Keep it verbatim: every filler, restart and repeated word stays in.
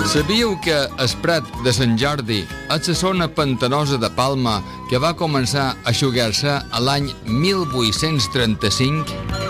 Sabíeu que el Prat de Sant Jordi és la zona pantanosa de Palma que va començar a eixugar-se a l'any mil vuit-cents trenta-cinc?